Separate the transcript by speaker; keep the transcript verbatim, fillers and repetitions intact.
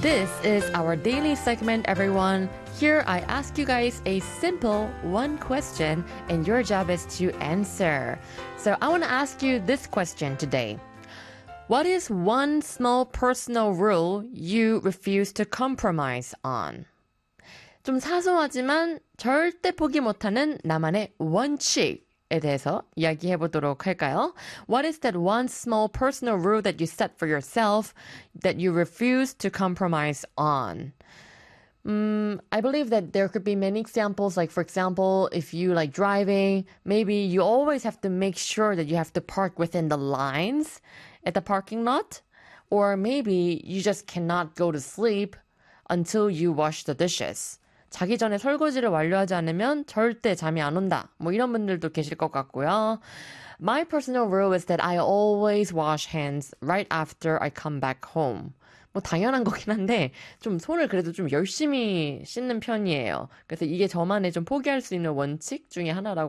Speaker 1: This is our daily segment, everyone. Here I ask you guys a simple one question, and your job is to answer. So I want to ask you this question today. What is one small personal rule you refuse to compromise on? 좀 사소하지만 절대 포기 못하는 나만의 원칙에 대해서 이야기해 보도록 할까요? What is that one small personal rule that you set for yourself that you refuse to compromise on? Mm, I believe that there could be many examples. Like, for example, if you like driving, maybe you always have to make sure that you have to park within the lines at the parking lot. Or maybe you just cannot go to sleep until you wash the dishes. 자기 전에 설거지를 완료하지 않으면 절대 잠이 안 온다. 뭐 이런 분들도 계실 것 같고요. My personal rule is that I always wash hands right after I come back home. 뭐 당연한 거긴 한데 좀 손을 그래도 좀 열심히 씻는 편이에요. 그래서 이게 저만의 좀 포기할 수 있는 원칙 중에 하나라고